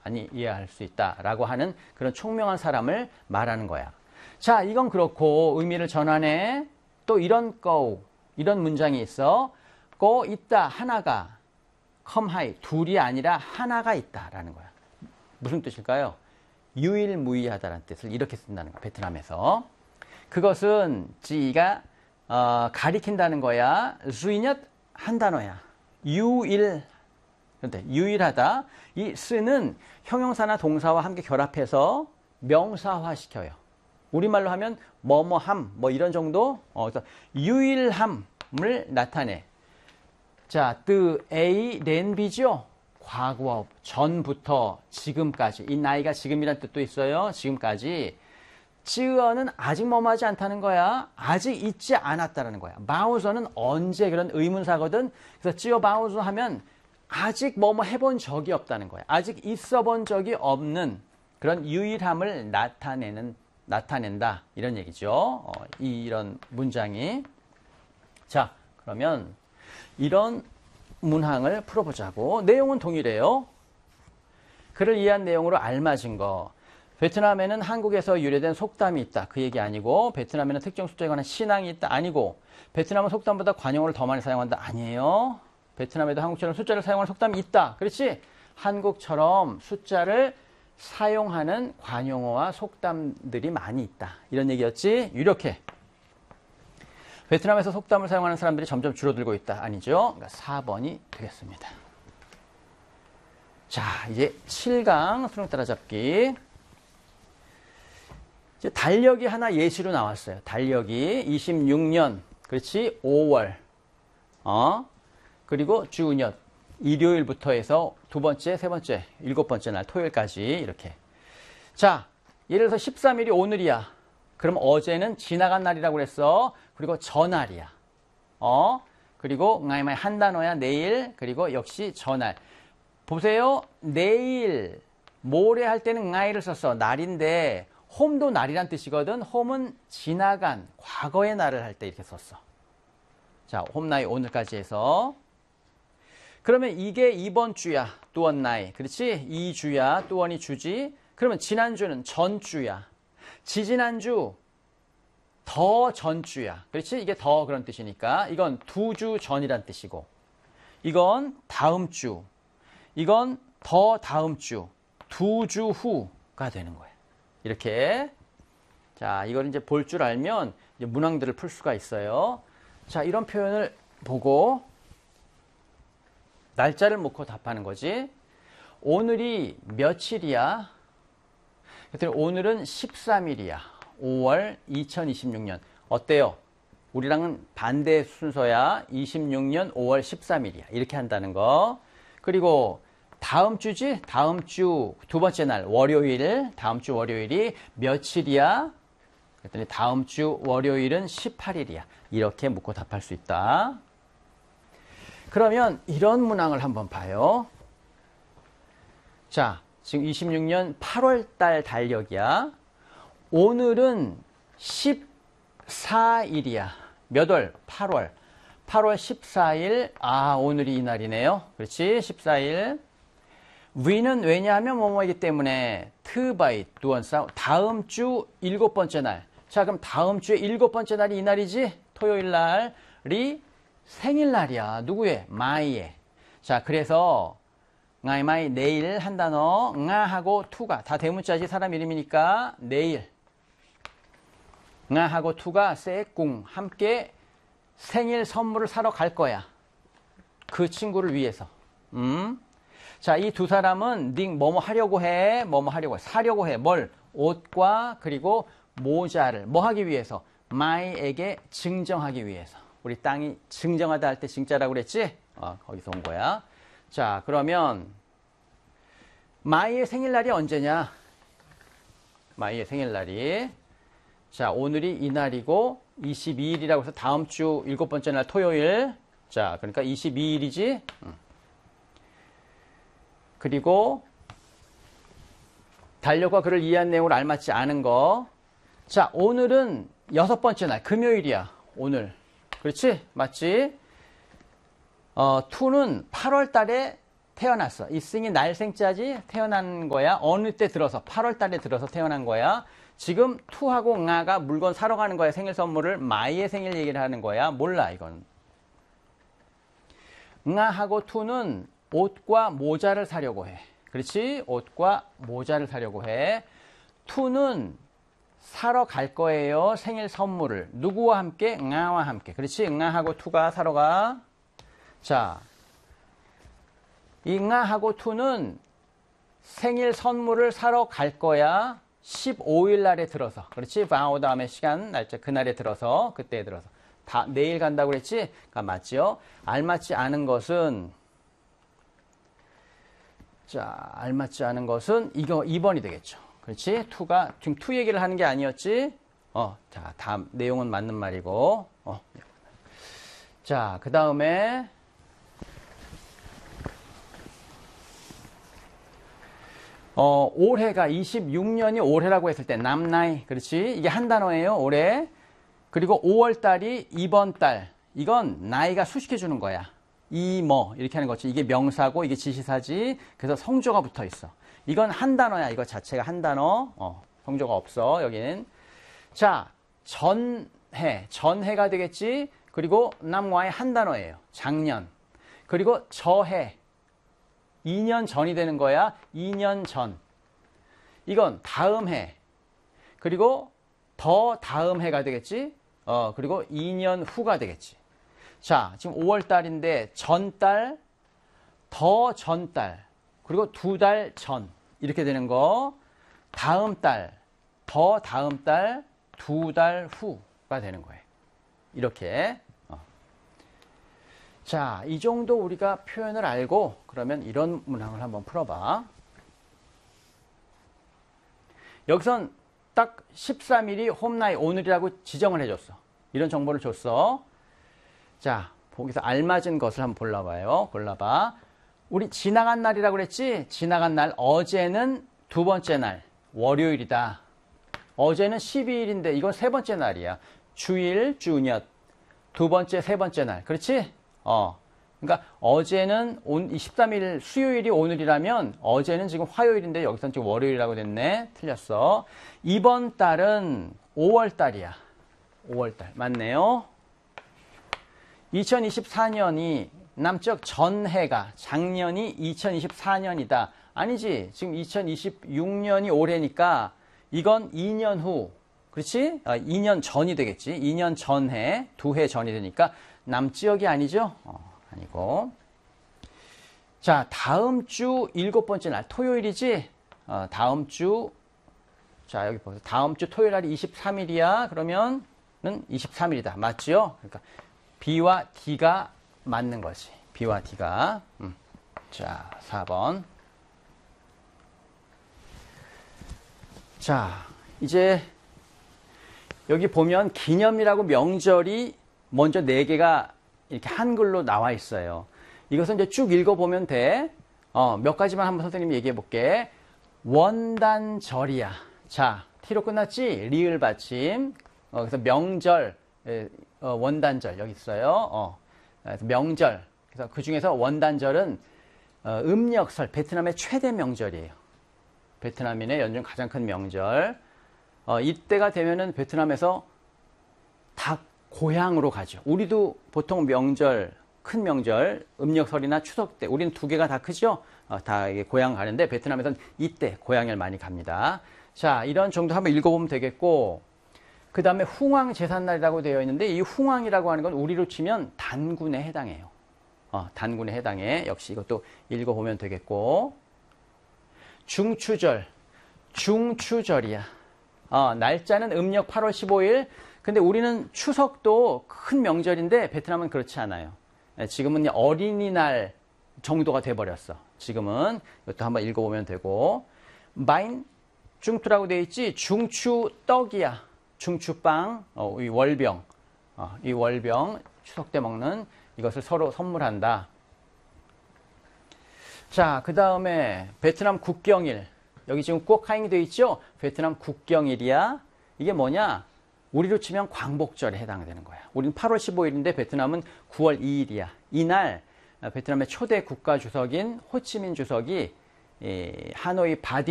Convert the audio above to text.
많이 이해할 수 있다라고 하는 그런 총명한 사람을 말하는 거야. 자, 이건 그렇고 의미를 전환해. 또 이런 문장이 있어. 있다, 하나가. come high, 둘이 아니라 하나가 있다라는 거야. 무슨 뜻일까요? 유일무이하다라는 뜻을 이렇게 쓴다는 거야. 베트남에서. 그것은 지가 가리킨다는 거야. duy nhất 한 단어야. 유일하다. 이 스는 형용사나 동사와 함께 결합해서 명사화시켜요. 우리말로 하면 뭐뭐함 이런 정도. 그래서 유일함을 나타내. 자, từ A đến B죠. 과거 전부터 지금까지. 이 나이가 지금이란 뜻도 있어요. 지금까지. 찌어는 아직 뭐뭐하지 않다는 거야. 아직 있지 않았다는 거야. 바우저는 언제 그런 의문사거든. 그래서 찌어 바우저 하면 아직 뭐뭐 해본 적이 없다는 거야. 아직 있어 본 적이 없는 그런 유일함을 나타낸다. 이런 얘기죠. 이런 문장이. 자, 그러면 이런 문항을 풀어보자고. 내용은 동일해요. 그를 이해한 내용으로 알맞은 거. 베트남에는 한국에서 유래된 속담이 있다. 그 얘기 아니고, 베트남에는 특정 숫자에 관한 신앙이 있다. 아니고, 베트남은 속담보다 관용어를 더 많이 사용한다. 아니에요. 베트남에도 한국처럼 숫자를 사용하는 속담이 있다. 그렇지? 한국처럼 숫자를 사용하는 관용어와 속담들이 많이 있다. 이런 얘기였지? 이렇게. 베트남에서 속담을 사용하는 사람들이 점점 줄어들고 있다. 아니죠? 그러니까 4번이 되겠습니다. 자, 이제 7강 수능 따라잡기. 이제 달력이 하나 예시로 나왔어요. 달력이 26년, 그렇지? 5월. 그리고 주년, 일요일부터 해서 두 번째, 세 번째, 일곱 번째 날 토요일까지 이렇게. 자, 예를 들어서 13일이 오늘이야. 그럼 어제는 지나간 날이라고 그랬어. 그리고 전날이야. 그리고 ngày mai 한 단어야. 내일. 그리고 역시 전날. 보세요. 내일, 모레 할 때는 ngày 를 썼어. 날인데 홈도 날이란 뜻이거든. 홈은 지나간 과거의 날을 할 때 이렇게 썼어. 자, 홈나이 오늘까지 해서. 그러면 이게 이번 주야. 뚜원나이. 그렇지? 2주야. 뚜원이 주지. 그러면 지난주는 전주야. 지지난주 더 전주야. 그렇지? 이게 더 그런 뜻이니까. 이건 2주 전이란 뜻이고. 이건 다음 주. 이건 더 다음 주. 2주 후가 되는 거예요. 이렇게. 자, 이걸 이제 볼 줄 알면 이제 문항들을 풀 수가 있어요. 자, 이런 표현을 보고 날짜를 묻고 답하는 거지. 오늘이 며칠이야? 그랬더니 오늘은 13일이야. 5월 2026년. 어때요? 우리랑은 반대 순서야. 26년 5월 13일이야. 이렇게 한다는 거. 그리고 다음 주지? 다음 주 두 번째 날 월요일. 다음 주 월요일이 며칠이야? 그랬더니 다음 주 월요일은 18일이야. 이렇게 묻고 답할 수 있다. 그러면 이런 문항을 한번 봐요. 자, 지금 26년 8월 달 달력이야. 오늘은 14일이야. 몇 월? 8월. 8월 14일. 아, 오늘이 이날이네요. 그렇지? 14일. 위는 왜냐하면 뭐뭐이기 때문에 트바이 두원싸 다음 주 일곱 번째 날. 자, 그럼 다음 주에 일곱 번째 날이 이날이지? 토요일 날이 생일날이야. 누구의? 마이의. 자, 그래서 ngày mai 내일 한 단어 nga하고 투가 다 대문자지. 사람 이름이니까 내일. nga하고 투가 쎄꿍 함께 생일 선물을 사러 갈 거야. 그 친구를 위해서. 자, 이 두 사람은 닝 뭐뭐 하려고 해. 뭐뭐 하려고 해. 사려고 해. 뭘? 옷과 그리고 모자를 뭐 하기 위해서? 마이에게 증정하기 위해서. 우리 땅이 증정하다 할 때 증자라고 그랬지? 거기서 온 거야. 자, 그러면 마이의 생일날이 언제냐? 마이의 생일날이 자, 오늘이 이날이고 22일이라고 해서 다음 주 일곱 번째 날 토요일. 자, 그러니까 22일이지? 그리고 달력과 그를 이해한 내용을 알맞지 않은 거. 자, 오늘은 여섯 번째 날 금요일이야. 오늘. 그렇지? 맞지? 투는 8월 달에 태어났어. 이승이 날생자지 태어난 거야. 어느 때 들어서 8월 달에 들어서 태어난 거야. 지금 투하고 응아가 물건 사러 가는 거야. 생일 선물을. 마이의 생일 얘기를 하는 거야. 몰라 이건. 응아하고 투는 옷과 모자를 사려고 해. 그렇지? 옷과 모자를 사려고 해. 투는 사러 갈 거예요. 생일 선물을. 누구와 함께? 응아와 함께. 그렇지? 응아하고 투가 사러 가. 자, 이 응아하고 투는 생일 선물을 사러 갈 거야. 15일 날에 들어서. 그렇지? 방어 다음에 시간, 날짜, 그날에 들어서, 그때에 들어서. 다 내일 간다고 그랬지? 그러니까 맞지요? 알맞지 않은 것은, 자, 알맞지 않은 것은 이거 2번이 되겠죠. 그렇지? 투가, 지금 투 얘기를 하는 게 아니었지? 자, 다음 내용은 맞는 말이고. 자, 그 다음에, 올해가 26년이 올해라고 했을 때, 남나이. 그렇지? 이게 한 단어예요, 올해. 그리고 5월 달이 이번 달. 이건 나이가 수식해 주는 거야. 이렇게 하는 거지. 이게 명사고, 이게 지시사지. 그래서 성조가 붙어 있어. 이건 한 단어야. 이거 자체가 한 단어. 성조가 없어, 여기는. 자, 전해가 되겠지. 그리고 남와의 한 단어예요. 작년. 그리고 저해. 2년 전이 되는 거야. 2년 전. 이건 다음 해. 그리고 더 다음 해가 되겠지. 그리고 2년 후가 되겠지. 자, 지금 5월 달인데 전달, 더 전달, 그리고 2달 전. 이렇게 되는 거. 다음 달, 더 다음 달, 2달 후가 되는 거예요. 이렇게. 자, 이 정도 우리가 표현을 알고 그러면 이런 문항을 한번 풀어봐. 여기선 딱 13일이 홈나이 오늘이라고 지정을 해줬어. 이런 정보를 줬어. 자, 거기서 알맞은 것을 한번 골라봐. 우리 지나간 날이라고 그랬지? 지나간 날, 어제는 두 번째 날, 월요일이다. 어제는 12일인데 이건 세 번째 날이야. 주일, 주녁, 두 번째, 세 번째 날. 그렇지? 그러니까 어제는 13일 수요일이 오늘이라면 어제는 지금 화요일인데 여기서는 지금 월요일이라고 됐네. 틀렸어. 이번 달은 5월 달이야. 5월 달. 맞네요. 2024년이 남쪽 전해가 작년이 2024년이다. 아니지. 지금 2026년이 올해니까 이건 2년 후. 그렇지? 2년 전이 되겠지. 2년 전해, 2해 전이 되니까 남지역이 아니죠? 아니고. 자, 다음 주 7번째 날, 토요일이지? 다음 주, 자, 여기 보세요. 다음 주 토요일 날이 23일이야. 그러면은 23일이다. 맞지요? 그러니까 B와 D가 맞는 거지. B와 D가. 자, 4번. 자, 이제 여기 보면 기념이라고 명절이 먼저 4개가 이렇게 한글로 나와 있어요. 이것은 이제 쭉 읽어보면 돼. 몇 가지만 한번 선생님이 얘기해 볼게. 원단절이야. 자, T로 끝났지? 리을 받침. 그래서 명절, 원단절 여기 있어요. 그래서 명절. 그래서 그 중에서 원단절은 음력설, 베트남의 최대 명절이에요. 베트남인의 연중 가장 큰 명절. 이때가 되면은 베트남에서 다 고향으로 가죠. 우리도 보통 명절, 큰 명절, 음력설이나 추석 때, 우리는 2개가 다 크죠? 다 고향 가는데 베트남에서는 이때 고향을 많이 갑니다. 자, 이런 정도 한번 읽어보면 되겠고, 그 다음에 흥왕제삿날이라고 되어 있는데 이 흥왕이라고 하는 건 우리로 치면 단군에 해당해요. 단군에 해당해. 역시 이것도 읽어보면 되겠고, 중추절이야. 날짜는 음력 8월 15일. 근데 우리는 추석도 큰 명절인데 베트남은 그렇지 않아요. 지금은 어린이날 정도가 돼버렸어. 지금은 이것도 한번 읽어보면 되고, 마인 중투라고 되어 있지. 중추떡이야. 중추빵, 이 월병, 이 월병 추석 때 먹는 이것을 서로 선물한다. 자, 그 다음에 베트남 국경일. 여기 지금 꾸오카잉이 되어 있죠? 베트남 국경일이야. 이게 뭐냐? 우리로 치면 광복절에 해당되는 거야. 우리는 8월 15일인데 베트남은 9월 2일이야. 이날 베트남의 초대 국가 주석인 호치민 주석이 하노이 바디